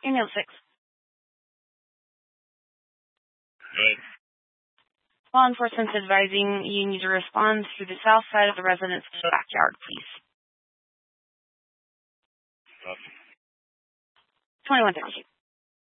Email 6. Good. Law enforcement's advising you need to respond through the south side of the residence backyard, please. Copy. 2132.